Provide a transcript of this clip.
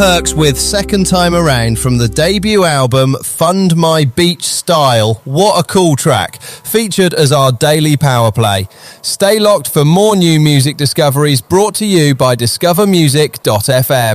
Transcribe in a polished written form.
Herx with Second Time Around from the debut album Fund My Beach Style. What a cool track. Featured as our daily power play. Stay locked for more new music discoveries brought to you by discovermusic.fm.